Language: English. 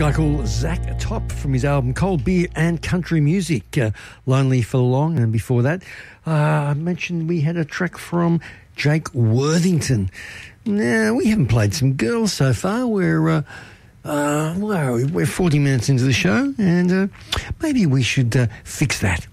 guy called Zach Top from his album Cold Beer and Country Music, Lonely for Long. And before that, I mentioned we had a track from Jake Worthington. Now, we haven't played some girls so far. We're 40 minutes into the show, and maybe we should fix that.